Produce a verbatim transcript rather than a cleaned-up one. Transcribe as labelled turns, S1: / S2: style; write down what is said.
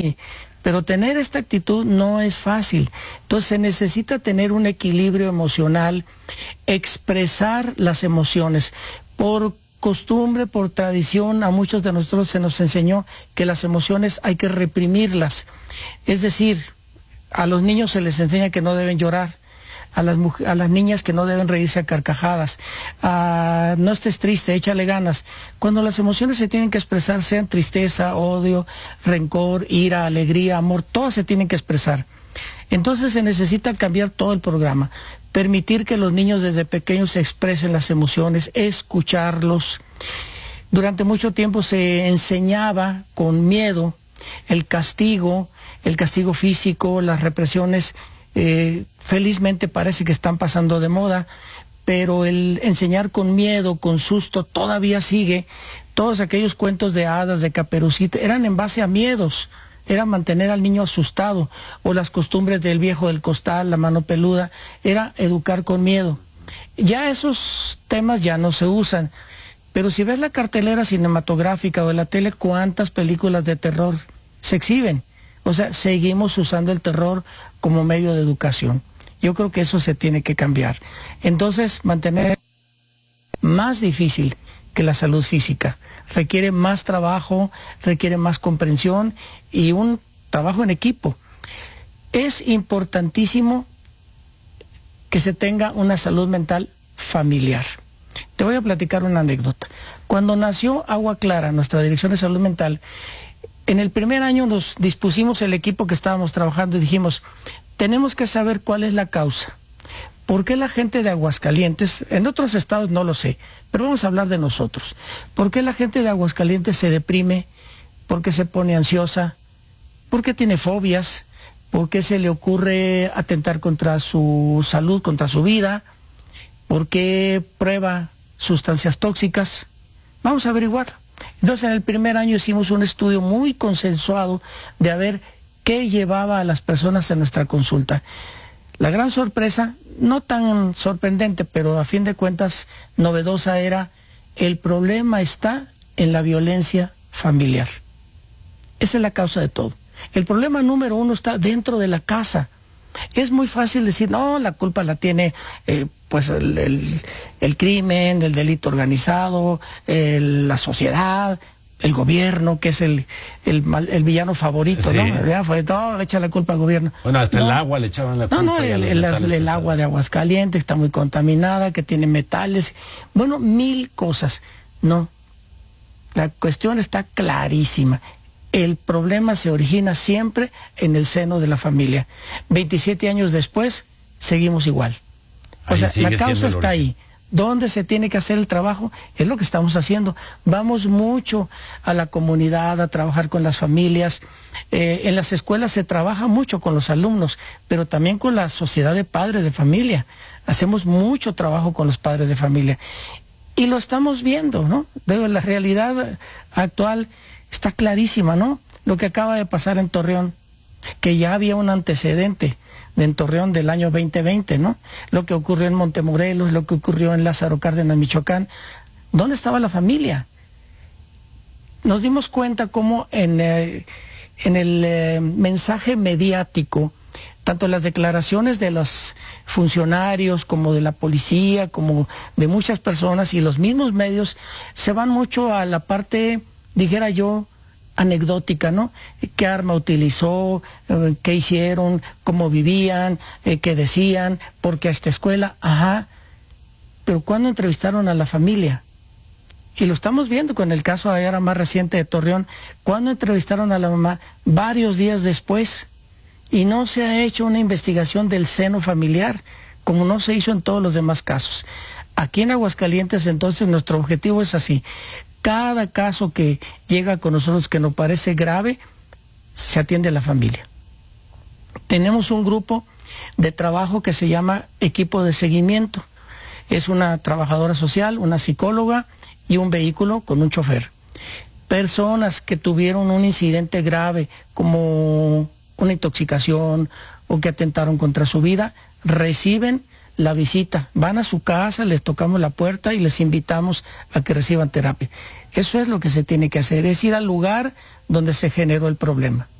S1: Sí, pero tener esta actitud no es fácil. Entonces se necesita tener un equilibrio emocional, expresar las emociones. Por costumbre, por tradición, a muchos de nosotros se nos enseñó que las emociones hay que reprimirlas. Es decir, a los niños se les enseña que no deben llorar, a las, a las niñas que no deben reírse a carcajadas, a, no estés triste, échale ganas. Cuando las emociones se tienen que expresar, sean tristeza, odio, rencor, ira, alegría, amor, todas se tienen que expresar. Entonces se necesita cambiar todo el programa, permitir que los niños desde pequeños se expresen las emociones, escucharlos. Durante mucho tiempo se enseñaba con miedo el castigo, el castigo físico, las represiones. Eh, felizmente parece que están pasando de moda, pero el enseñar con miedo, con susto, todavía sigue. Todos aquellos cuentos de hadas, de Caperucita, eran en base a miedos, era mantener al niño asustado, o las costumbres del viejo del costal, la mano peluda, era educar con miedo. Ya esos temas ya no se usan, pero si ves la cartelera cinematográfica o de la tele, ¿cuántas películas de terror se exhiben? O sea, seguimos usando el terror como medio de educación. Yo creo que eso se tiene que cambiar. Entonces, mantener más difícil que la salud física. Requiere más trabajo, requiere más comprensión y un trabajo en equipo. Es importantísimo que se tenga una salud mental familiar. Te voy a platicar una anécdota. Cuando nació Agua Clara, nuestra Dirección de Salud Mental, en el primer año nos dispusimos el equipo que estábamos trabajando y dijimos, tenemos que saber cuál es la causa. ¿Por qué la gente de Aguascalientes, en otros estados no lo sé, pero vamos a hablar de nosotros? ¿Por qué la gente de Aguascalientes se deprime? ¿Por qué se pone ansiosa? ¿Por qué tiene fobias? ¿Por qué se le ocurre atentar contra su salud, contra su vida? ¿Por qué prueba sustancias tóxicas? Vamos a averiguarlo. Entonces, en el primer año hicimos un estudio muy consensuado de a ver qué llevaba a las personas a nuestra consulta. La gran sorpresa, no tan sorprendente, pero a fin de cuentas novedosa, era el problema está en la violencia familiar. Esa es la causa de todo. El problema número uno está dentro de la casa. Es muy fácil decir, no, la culpa la tiene eh, pues el, el, el crimen, el delito organizado, el, la sociedad, el gobierno, que es el, el, mal, el villano favorito, sí. ¿No? Ya fue todo, le echa la culpa al gobierno.
S2: Bueno, hasta
S1: no,
S2: el agua le echaban la culpa.
S1: No, no, el, el, el, el agua de Aguascalientes está muy contaminada, que tiene metales, bueno, mil cosas. No, la cuestión está clarísima. El problema se origina siempre en el seno de la familia. veintisiete años después, seguimos igual. O sea, la causa está ahí. ¿Dónde se tiene que hacer el trabajo? Es lo que estamos haciendo. Vamos mucho a la comunidad, a trabajar con las familias. Eh, en las escuelas se trabaja mucho con los alumnos, pero también con la sociedad de padres de familia. Hacemos mucho trabajo con los padres de familia. Y lo estamos viendo, ¿no? De la realidad actual está clarísima, ¿no? Lo que acaba de pasar en Torreón, que ya había un antecedente en Torreón del año veinte veinte, ¿no? Lo que ocurrió en Montemorelos, lo que ocurrió en Lázaro Cárdenas, Michoacán. ¿Dónde estaba la familia? Nos dimos cuenta cómo en, eh, en el eh, mensaje mediático, tanto las declaraciones de los funcionarios como de la policía, como de muchas personas y los mismos medios, se van mucho a la parte, dijera yo, anecdótica, ¿no? ¿Qué arma utilizó? Eh, ¿Qué hicieron? ¿Cómo vivían? Eh, ¿Qué decían? ¿Por qué a esta escuela? Ajá. Pero ¿cuándo entrevistaron a la familia? Y lo estamos viendo con el caso ahora más reciente de Torreón. ¿Cuándo entrevistaron a la mamá? Varios días después. Y no se ha hecho una investigación del seno familiar, como no se hizo en todos los demás casos. Aquí en Aguascalientes, entonces, nuestro objetivo es así. Cada caso que llega con nosotros que nos parece grave, se atiende a la familia. Tenemos un grupo de trabajo que se llama Equipo de Seguimiento. Es una trabajadora social, una psicóloga y un vehículo con un chofer. Personas que tuvieron un incidente grave como una intoxicación o que atentaron contra su vida, reciben la visita, van a su casa, les tocamos la puerta y les invitamos a que reciban terapia. Eso es lo que se tiene que hacer, es ir al lugar donde se generó el problema.